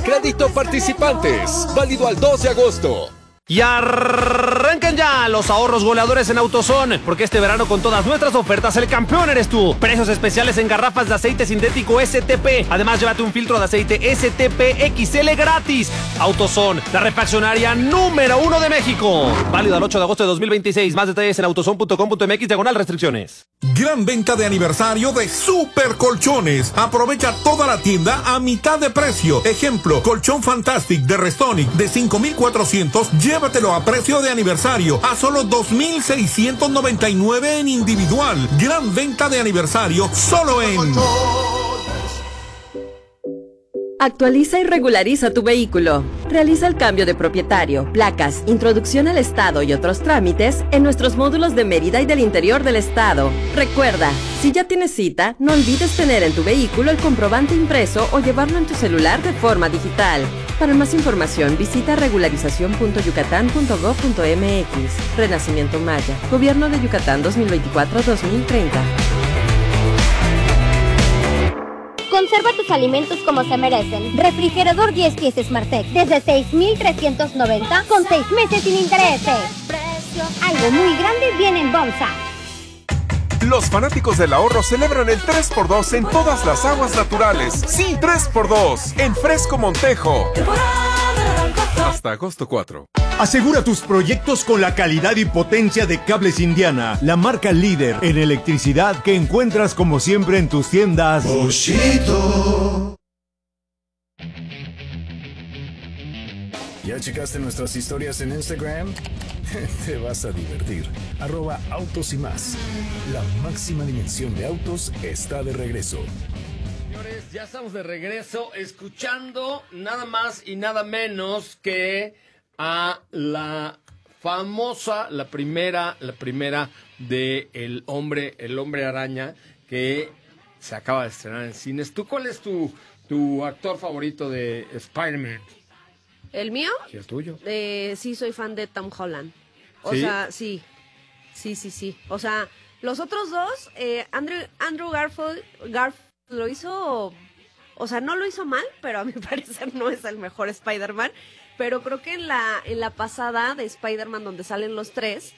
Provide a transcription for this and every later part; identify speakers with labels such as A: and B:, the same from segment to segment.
A: crédito participantes. Válido al 2 de agosto.
B: Y arrancan ya los ahorros goleadores en AutoZone, porque este verano con todas nuestras ofertas el campeón eres tú. Precios especiales en garrafas de aceite sintético STP. Además, llévate un filtro de aceite STP XL gratis. AutoZone, la refaccionaria número 1 de México. Válido al 8 de agosto de 2026. Más detalles en autozone.com.mx/restricciones.
C: Gran venta de aniversario de Super Colchones. Aprovecha toda la tienda a mitad de precio. Ejemplo, colchón Fantastic de Restonic de 5,400. Llévatelo a precio de aniversario a solo 2,699 en individual. Gran venta de aniversario solo en...
D: Actualiza y regulariza tu vehículo. Realiza el cambio de propietario, placas, introducción al estado y otros trámites en nuestros módulos de Mérida y del interior del estado. Recuerda, si ya tienes cita, no olvides tener en tu vehículo el comprobante impreso o llevarlo en tu celular de forma digital. Para más información, visita regularizacion.yucatán.gov.mx. Renacimiento Maya. Gobierno de Yucatán 2024-2030.
E: Conserva tus alimentos como se merecen. Refrigerador 10 pies Smartec desde 6,390 con 6 meses sin intereses. Algo muy grande viene en Bomsa.
F: Los fanáticos del ahorro celebran el 3x2 en todas las aguas naturales. Sí, 3x2 en Fresco Montejo. Hasta agosto 4.
G: Asegura tus proyectos con la calidad y potencia de Cables Indiana, la marca líder en electricidad que encuentras como siempre en tus tiendas.
H: Boschito. ¿Ya checaste nuestras historias en Instagram? Te vas a divertir. @autos y más. La máxima dimensión de autos está de regreso.
B: Señores, ya estamos de regreso escuchando nada más y nada menos que a la famosa, la primera de El Hombre Araña, que se acaba de estrenar en cines. ¿Tú cuál es tu actor favorito de Spider-Man?
I: ¿El mío?
B: Sí, el tuyo.
I: Sí, soy fan de Tom Holland. O
B: ¿Sí?
I: sea, sí. O sea, los otros dos, Andrew Garfield lo hizo, o sea, no lo hizo mal, pero a mi parecer no es el mejor Spider-Man. Pero creo que en la pasada de Spider-Man, donde salen los tres,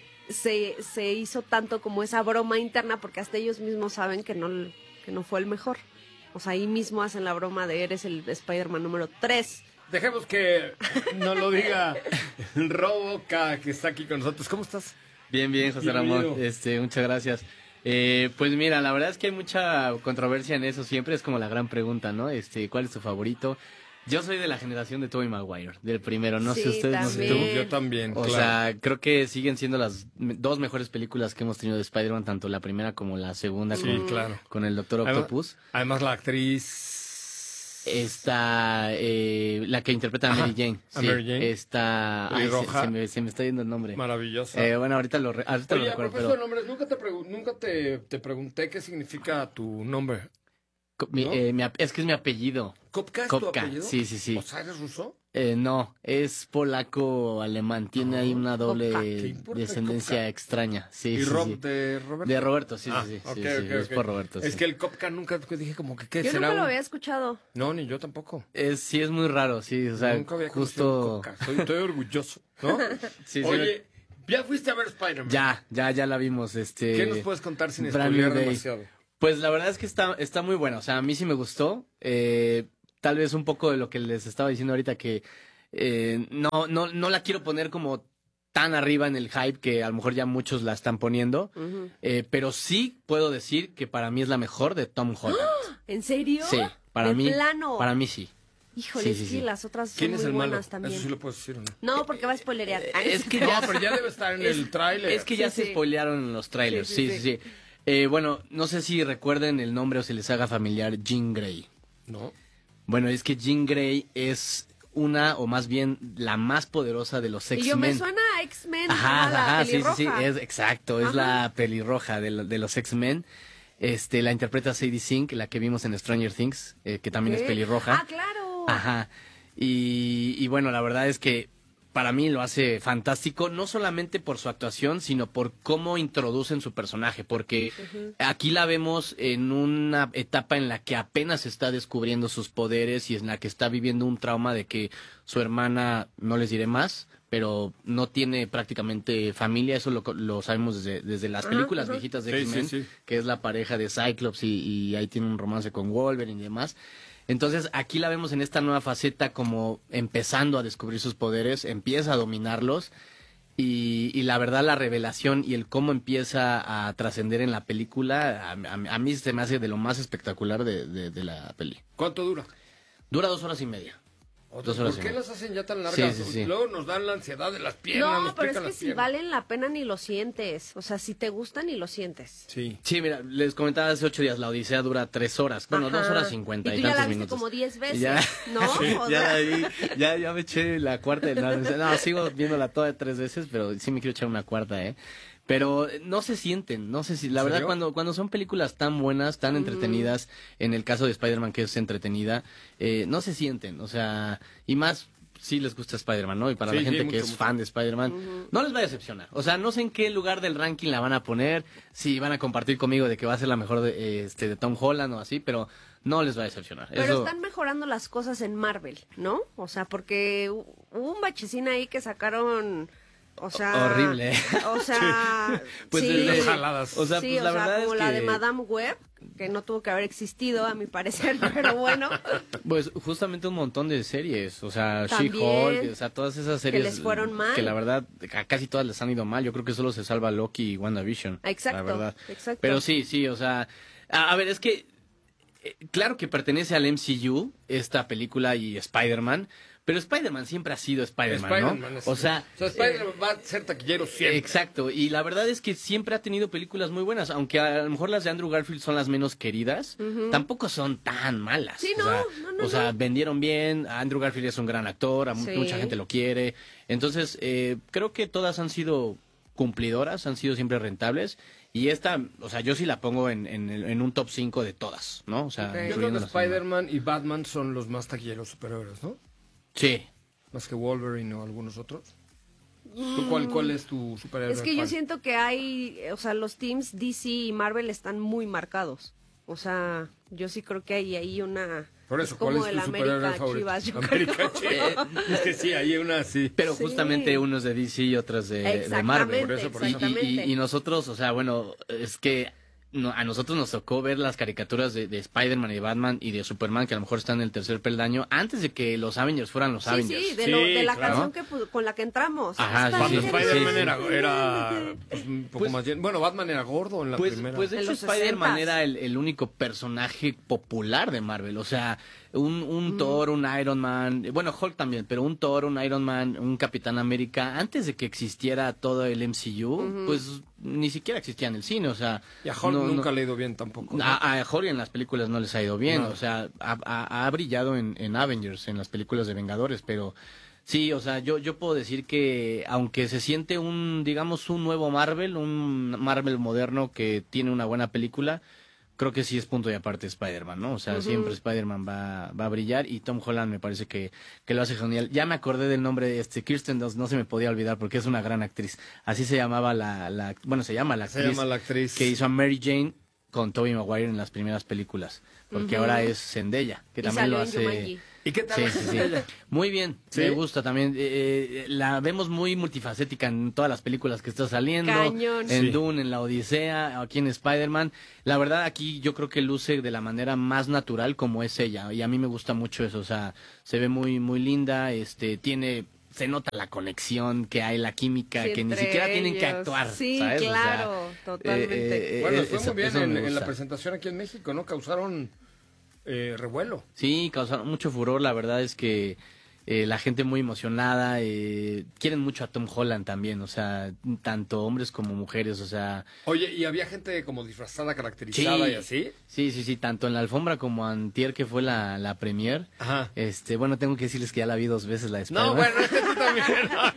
I: se hizo tanto como esa broma interna, porque hasta ellos mismos saben que no fue el mejor. O sea, ahí mismo hacen la broma de eres el Spider-Man número 3.
B: Dejemos que nos lo diga Roboca, que está aquí con nosotros. ¿Cómo estás?
J: Bien, José Ramón. Muchas gracias. Pues mira, la verdad es que hay mucha controversia en eso siempre. Es como la gran pregunta, ¿no? ¿Cuál es tu favorito? Yo soy de la generación de Tobey Maguire, del primero. No sé ustedes, no sé tú.
B: Yo también,
J: O sea, creo que siguen siendo las dos mejores películas que hemos tenido de Spider-Man, tanto la primera como la segunda, con el Doctor Octopus.
B: Además la actriz...
J: Está la que interpreta a Mary Jane.
B: A Mary Jane.
J: Está... se me está yendo el nombre.
B: Maravillosa.
J: Bueno, ahorita lo recuerdo.
B: Oye, a propósito de nombres, nunca te pregunté qué significa tu nombre.
J: ¿No? Es que es mi apellido.
B: ¿Kopka es tu apellido?
J: Sí.
B: ¿O sea, eres ruso?
J: No, es polaco-alemán. Tiene ahí una doble descendencia extraña. Sí,
B: ¿Y
J: sí.
B: de Roberto?
J: De Roberto, sí.
B: Okay.
J: Es por Roberto.
B: Es que el Kopka nunca dije como que ¿qué
I: yo
B: será?
I: Yo nunca lo había escuchado.
B: No, ni yo tampoco.
J: Sí, es muy raro, sí. O sea,
B: nunca había
J: justo...
B: Estoy orgulloso, ¿no?
J: Sí.
B: Oye, ¿ya fuiste a ver Spider-Man?
J: Ya la vimos.
B: ¿Qué nos puedes contar sin spoilear demasiado?
J: Pues la verdad es que está muy buena. O sea, a mí sí me gustó. Tal vez un poco de lo que les estaba diciendo ahorita, que no la quiero poner como tan arriba en el hype que a lo mejor ya muchos la están poniendo. Uh-huh. Pero sí puedo decir que para mí es la mejor de Tom Holland.
I: ¿En serio?
J: Sí, para mí sí.
I: Híjole, sí, las otras son muy buenas también.
B: Eso sí lo puedes decir, ¿no?
I: No, porque va a spoilerear.
J: Es que
B: pero ya debe estar en el tráiler.
J: Es que ya se spoilearon los trailers, sí. Bueno, no sé si recuerden el nombre o se les haga familiar, Jean Grey.
B: No.
J: Bueno, es que Jean Grey es una, o más bien, la más poderosa de los X-Men.
I: Y yo me suena a X-Men.
J: Ajá, sí, exacto, es la pelirroja de los X-Men. La interpreta Sadie Sink, la que vimos en Stranger Things, que también es pelirroja.
I: Ah, claro.
J: Ajá. Y bueno, la verdad es que para mí lo hace fantástico, no solamente por su actuación, sino por cómo introducen su personaje, porque aquí la vemos en una etapa en la que apenas está descubriendo sus poderes y en la que está viviendo un trauma de que su hermana, no les diré más, pero no tiene prácticamente familia, eso lo sabemos desde las películas viejitas de X-Men, que es la pareja de Cyclops y ahí tiene un romance con Wolverine y demás. Entonces aquí la vemos en esta nueva faceta como empezando a descubrir sus poderes, empieza a dominarlos y la verdad la revelación y el cómo empieza a trascender en la película a mí se me hace de lo más espectacular de la peli.
K: ¿Cuánto dura?
J: Dura 2 horas y media.
K: ¿Por qué las hacen ya tan largas?
J: Sí.
K: Luego nos dan la ansiedad de las piernas.
I: No, pero es que si valen la pena ni lo sientes. O sea, si te gusta ni lo sientes.
K: Sí,
J: mira, les comentaba hace 8 días, la Odisea dura 3 horas. Bueno, 2 horas 50 y,
I: tú ya
J: tantos
I: la viste
J: minutos.
I: como 10 veces,
J: Ya,
I: ¿no?
J: sí, ya me eché la cuarta. No, sigo viéndola toda 3 veces, pero sí me quiero echar una cuarta, Pero no se sienten, no sé si, la verdad cuando son películas tan buenas, tan entretenidas, en el caso de Spider-Man que es entretenida, no se sienten, o sea, y más si les gusta Spider-Man, ¿no? Y para la gente que es fan de Spider-Man, no les va a decepcionar, o sea, no sé en qué lugar del ranking la van a poner, si van a compartir conmigo de que va a ser la mejor de Tom Holland o así, pero no les va a decepcionar.
I: Pero están mejorando las cosas en Marvel, ¿no? O sea, porque hubo un bachecín ahí que sacaron... O sea,
J: horrible.
I: O sea,
J: pues
K: jaladas.
J: O sea,
I: sí,
J: pues la verdad
I: como
J: es
I: la
J: que...
I: de Madame Web, que no tuvo que haber existido a mi parecer, pero bueno.
J: Pues justamente un montón de series, o sea,
I: También,
J: She-Hulk, o sea, todas esas series
I: que les fueron mal.
J: Que la verdad a casi todas les han ido mal. Yo creo que solo se salva Loki y WandaVision.
I: Exacto,
J: la verdad.
I: exacto.
J: Pero sí, o sea, a ver, es que claro que pertenece al MCU esta película y Spider-Man. Pero Spider-Man siempre ha sido Spider-Man, ¿no? O sea,
K: Spider-Man va a ser taquillero siempre.
J: Exacto, y la verdad es que siempre ha tenido películas muy buenas, aunque a lo mejor las de Andrew Garfield son las menos queridas, tampoco son tan malas.
I: Sí,
J: O sea, vendieron bien, Andrew Garfield es un gran actor, mucha gente lo quiere. Entonces, creo que todas han sido cumplidoras, han sido siempre rentables. Y esta, o sea, yo sí la pongo en un top 5 de todas, ¿no? O sea,
K: Yo creo que Spider-Man y Batman son los más taquilleros superhéroes, ¿no?
J: Sí.
K: Más que Wolverine o algunos otros. ¿Tú cuál es tu superhéroe?
I: Es que yo siento que hay, o sea, los teams DC y Marvel están muy marcados. O sea, yo sí creo que hay ahí una...
K: Por eso,
I: como
K: ¿cuál es tu
I: el
K: superhéroe
I: América
K: favorito?
I: Chivas, yo
K: América
I: creo.
K: Es que sí, hay una así.
J: Pero justamente unos de DC y otros de Marvel.
K: Por eso.
J: Y nosotros, o sea, bueno, es que a nosotros nos tocó ver las caricaturas de Spider-Man y de Batman y de Superman, que a lo mejor están en el tercer peldaño, antes de que los Avengers fueran los Avengers.
I: Sí, de la canción con la que entramos.
J: Ajá,
K: Cuando Spider-Man era pues, un poco más lleno. Bueno, Batman era gordo en la primera.
J: Pues de hecho Spider-Man era el único personaje popular de Marvel, o sea, un Thor, un Iron Man, bueno, Hulk también, pero un Thor, un Iron Man, un Capitán América, antes de que existiera todo el MCU, pues ni siquiera existía en el cine, o sea...
K: Y a Hulk nunca le ha ido bien tampoco, ¿no?
J: A Hulk en las películas no les ha ido bien, o sea, ha brillado en Avengers, en las películas de Vengadores, pero... Sí, o sea, yo puedo decir que aunque se siente digamos, un nuevo Marvel, un Marvel moderno que tiene una buena película, creo que sí es punto y aparte Spider-Man, ¿no? O sea, siempre Spider-Man va a brillar y Tom Holland me parece que lo hace genial. Ya me acordé del nombre de Kirsten Dunst, no se me podía olvidar porque es una gran actriz. Así se llamaba se llama la actriz que hizo a Mary Jane con Tobey Maguire en las primeras películas, porque ahora es Zendaya, que también lo hace...
K: ¿Y qué tal?
J: Sí. Muy bien, me gusta también. La vemos muy multifacética en todas las películas que está saliendo.
I: Cañón.
J: En Dune, en La Odisea, aquí en Spider-Man. La verdad, aquí yo creo que luce de la manera más natural como es ella. Y a mí me gusta mucho eso. O sea, se ve muy, muy linda. Se nota la conexión que hay, la química, que ni siquiera tienen que actuar.
I: Sí,
J: ¿sabes?
I: claro, totalmente.
K: Bueno, fue muy bien en la presentación aquí en México, ¿no? Causaron... revuelo.
J: Sí, causaron mucho furor, la verdad es que la gente muy emocionada, quieren mucho a Tom Holland también, o sea, tanto hombres como mujeres, o sea...
K: Oye, ¿y había gente como disfrazada, caracterizada y así?
J: Sí, tanto en la alfombra como antier que fue la premier.
K: Ajá.
J: Bueno, tengo que decirles que ya la vi 2 veces la de Spider-Man.
K: No, bueno, es que tú también,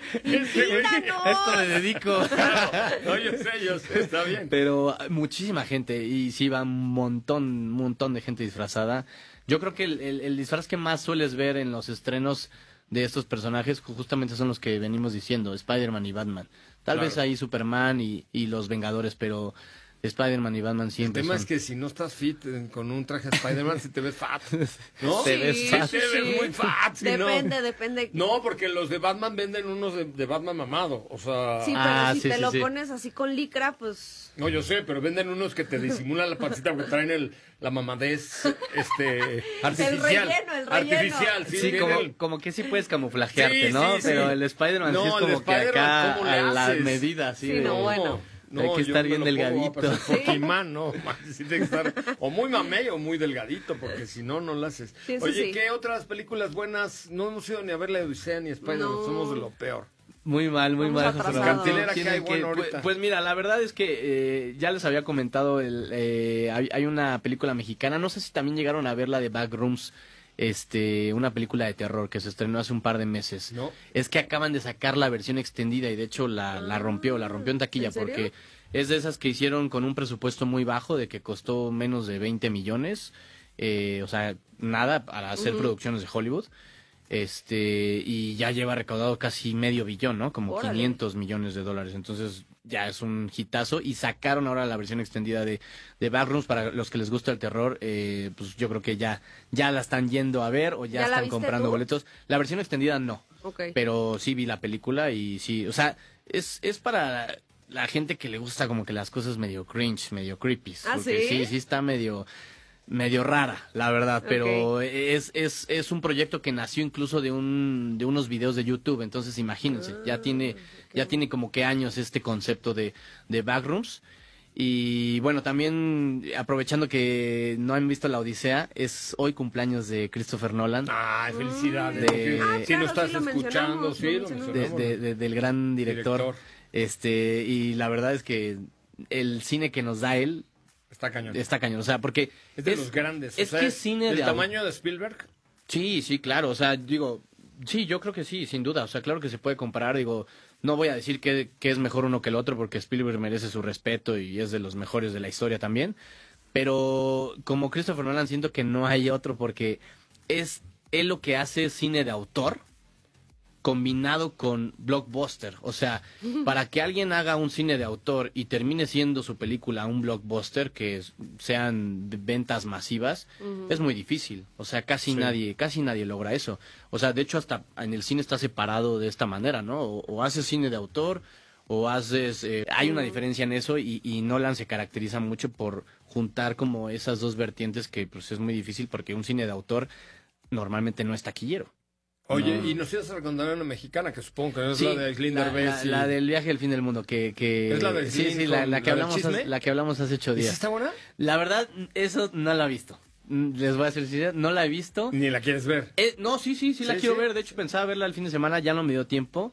K: ¿no?
J: Esto me dedico.
K: No, yo sé, está bien.
J: Pero muchísima gente, y sí va un montón de gente disfrazada. Yo creo que el disfraz que más sueles ver en los estrenos de estos personajes justamente son los que venimos diciendo, Spider-Man y Batman. Tal vez ahí Superman y los Vengadores, pero Spider-Man y Batman siempre.
K: El tema
J: son...
K: es que si no estás fit con un traje de Spider-Man, si te ves fat, ¿no?
J: Te ves fat.
K: Te ves muy fat. Si
I: Depende.
K: No, porque los de Batman venden unos de Batman mamado, o sea...
I: Sí, pero si te lo pones así con licra, pues...
K: No, yo sé, pero venden unos que te disimulan la pancita porque traen la mamadez artificial.
I: El relleno.
K: Artificial, sí.
J: Como que sí puedes camuflajearte, ¿no?
K: Sí.
J: Pero el Spider-Man sí es como que acá a la medida, así.
I: Sí, bueno.
J: No, hay que estar bien delgadito.
K: Pokémon, no, sí tiene que estar o muy mamey o muy delgadito, porque si no, no lo haces.
I: Sí,
K: Oye, ¿qué otras películas buenas? No hemos ido ni a ver la de Odisea ni Spider-Man, somos de lo peor.
J: Muy mal.
K: Cartelera que hay bueno ahorita.
J: Pues mira, la verdad es que ya les había comentado, hay una película mexicana, no sé si también llegaron a ver la de Backrooms, una película de terror que se estrenó hace un par de meses.
K: No.
J: Es que acaban de sacar la versión extendida y de hecho la rompió en taquilla.
I: ¿En serio?
J: Porque es de esas que hicieron con un presupuesto muy bajo, de que costó menos de 20 millones, o sea, nada para hacer producciones de Hollywood. Y ya lleva recaudado casi $500 million, ¿no? Como
I: ¡Órale!
J: $500 millones. Entonces ya es un hitazo y sacaron ahora la versión extendida de Backrooms. Para los que les gusta el terror, pues yo creo que ya la están yendo a ver o ya
I: ¿Ya la
J: están
I: viste
J: comprando
I: tú?
J: boletos. La versión extendida no,
I: Okay.
J: pero sí vi la película y sí, o sea, es para la gente que le gusta como que las cosas medio cringe, medio creepy.
I: ¿Ah,
J: porque
I: sí?
J: sí está medio rara, la verdad, pero es un proyecto que nació incluso de unos videos de YouTube, entonces imagínense, ya tiene como que años este concepto de Backrooms. Y bueno, también aprovechando que no han visto La Odisea, es hoy cumpleaños de Christopher Nolan.
K: Ay, felicidades.
J: De-
K: si no estás
I: sí lo
K: escuchando,
I: mencionamos,
K: sí,
I: lo
K: lo
I: mencionamos.
K: mencionamos.
J: del gran director. Y la verdad es que el cine que nos da él
K: Está cañón.
J: o sea, porque
K: Es de los grandes.
J: es
K: o sea,
J: que es cine
K: ¿del
J: de
K: tamaño de Spielberg?
J: Sí, claro, o sea, digo, sí, yo creo que sí, sin duda, o sea, claro que se puede comparar, digo, no voy a decir que es mejor uno que el otro porque Spielberg merece su respeto y es de los mejores de la historia también, pero como Christopher Nolan siento que no hay otro porque es él lo que hace cine de autor combinado con blockbuster, o sea, para que alguien haga un cine de autor y termine siendo su película un blockbuster, que sean ventas masivas, es muy difícil, o sea, casi nadie logra eso, o sea, de hecho hasta en el cine está separado de esta manera, ¿no? O haces cine de autor o haces, hay una diferencia en eso y Nolan se caracteriza mucho por juntar como esas dos vertientes que pues es muy difícil porque un cine de autor normalmente no es taquillero.
K: Oye,
J: No.
K: y nos ibas a recomendar una mexicana que supongo que es
J: Sí,
K: la de Glinder Bess.
J: la del viaje al fin del mundo, que
K: ¿Es la del
J: sí,
K: cine
J: la
K: con
J: que
K: la del
J: hablamos
K: chisme?
J: la que hablamos hace 8
K: ¿Y
J: días.
K: si está buena?
J: La verdad, eso no la he visto. Les voy a decir sincero, no la he visto.
K: Ni la quieres ver.
J: No, sí la
K: Sí,
J: quiero
K: sí.
J: ver. De hecho, pensaba verla el fin de semana, ya no me dio tiempo.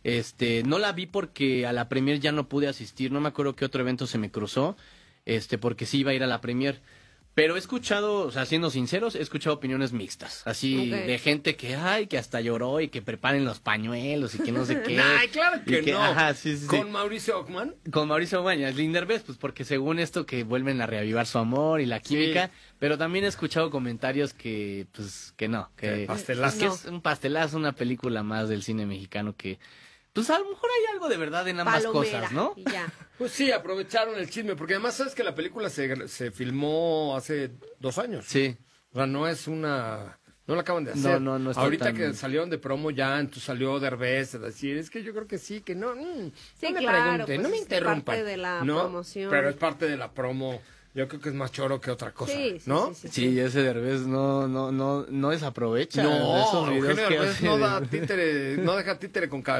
J: No la vi porque a la premier ya no pude asistir. No me acuerdo qué otro evento se me cruzó. Porque sí iba a ir a la premier. Pero he escuchado, o sea, siendo sinceros, he escuchado opiniones mixtas. Así, de gente que hasta lloró y que preparen los pañuelos y que no sé qué.
K: Ay, claro que no.
J: Ajá, sí.
K: ¿Con Mauricio Ockman?
J: Con Mauricio Ockman, Glinder Bess, pues porque según esto que vuelven a reavivar su amor y la química, pero también he escuchado comentarios que, pues, que no. Que
K: pastelazo.
J: que es un pastelazo, una película más del cine mexicano que... Pues a lo mejor hay algo de verdad en ambas
I: Palomera,
J: cosas, ¿no?
I: y ya.
K: Pues sí, aprovecharon el chisme, porque además sabes que la película se filmó hace 2 años.
J: Sí.
K: O sea, no es una... No la acaban de hacer.
J: No está
K: Ahorita
J: tan-
K: que salieron de promo ya, entonces salió Derbez a decir, es que yo creo que sí, que no.
I: Sí,
K: no me
I: claro,
K: pregunten,
I: pues
K: no me
I: es
K: interrumpan.
I: parte de la
K: No,
I: promoción.
K: Pero es parte de la promo. Yo creo que es más choro que otra cosa,
I: Sí,
K: ¿no?
J: Sí, ese Derbez no desaprovecha
K: No,
J: esos videos
K: Eugenio
J: que
K: Derbez
J: hace
K: no
J: de-
K: da títere, no deja títere con cabeza.